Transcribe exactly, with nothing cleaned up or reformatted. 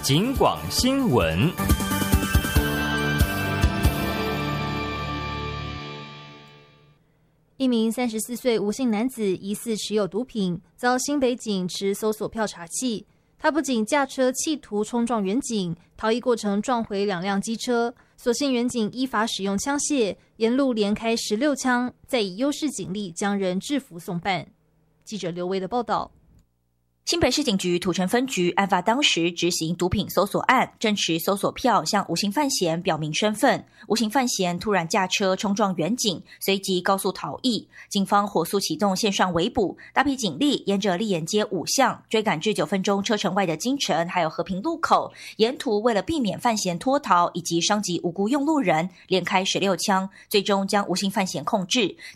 警广新闻。 一名三十四岁吴姓男子疑似持有毒品，遭新北警持搜索票查缉。他不仅驾车企图冲撞员警，逃逸过程撞回两辆机车，所幸员警依法使用枪械，沿路连开十六枪，再以优势警力将人制服送办。记者刘威的报道。 新北市警局土城分局案发当时执行毒品搜索案，正持搜索票向无形犯嫌表明身份。无形犯嫌突然驾车冲撞员警，随即高速逃逸。警方火速启动线上围捕，大批警力沿着立眼街五巷追赶至九分钟车程外的金城还有和平路口，沿途为了避免犯嫌脱逃以及伤及无辜用路人，连开十六枪，最终将无形犯嫌控制。